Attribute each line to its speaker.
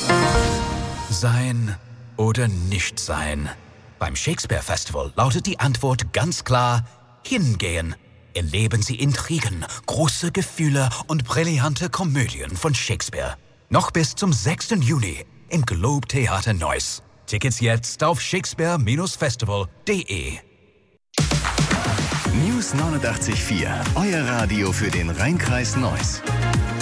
Speaker 1: Sein oder nicht sein? Beim Shakespeare Festival lautet die Antwort ganz klar: hingehen. Erleben Sie Intrigen, große Gefühle und brillante Komödien von Shakespeare. Noch bis zum 6. Juni im Globe Theater Neuss. Tickets jetzt auf shakespeare-festival.de.
Speaker 2: News 89.4, euer Radio für den Rhein-Kreis Neuss.